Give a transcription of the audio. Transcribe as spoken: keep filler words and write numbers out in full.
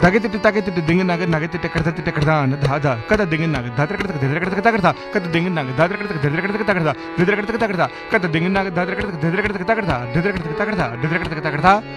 ताके तिटे ताके तिटे दिंग नाग नागे तिटे करता तिटे करता न धा धा कदा दिंग नाग धात्र करता धीरे करता करता करता कदा दिंग नाग धात्र करता धीरे करता करता करता धीरे करता करता करता कदा दिंग नाग धात्र करता धीरे करता करता करता धीरे करता करता करता धीरे करता करता